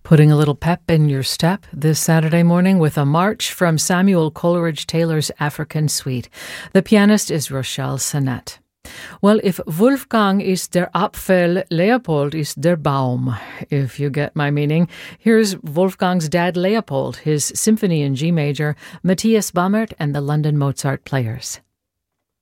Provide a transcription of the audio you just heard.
Putting a little pep in your step this Saturday morning with a march from Samuel Coleridge Taylor's African Suite. The pianist is Rochelle Sinnett. Well, if Wolfgang is der Apfel, Leopold is der Baum, if you get my meaning. Here's Wolfgang's dad Leopold, his symphony in G major, Matthias Bammert and the London Mozart Players.